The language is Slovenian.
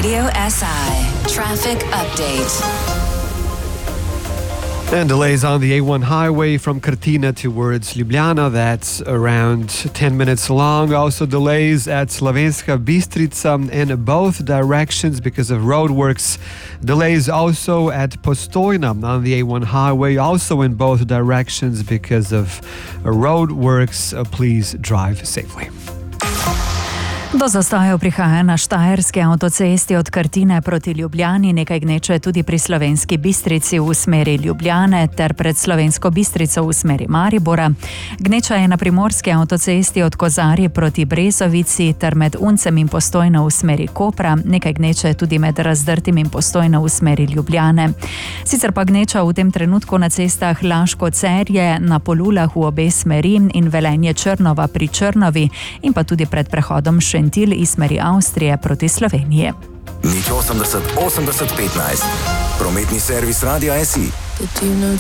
Radio SI traffic update. And delays on the A1 highway from Krtina towards Ljubljana. That's around 10 minutes long. Also delays at Slovenska Bistrica in both directions because of roadworks. Delays also at Postojna on the A1 highway, also in both directions because of roadworks. Please drive safely. Do zastojev prihaja na Štajerski avtocesti od Krtine proti Ljubljani, nekaj gneče tudi pri Slovenski Bistrici v smeri Ljubljane ter pred Slovensko Bistrico v smeri Maribora. Gneča je na Primorski avtocesti od Kozarje proti Brezovici ter med Uncem in Postojno v smeri Kopra, nekaj gneče tudi med Razdrtim in Postojno v smeri Ljubljane. Sicer pa gneča v tem trenutku na cestah Laško-Cerje, na Polulah v obe smeri in Velenje-Črnova pri Črnovi in pa tudi pred prehodom Šentil iz smeri Avstrije proti Sloveniji. Nič 80 80 15. Prometni servis Radia SI.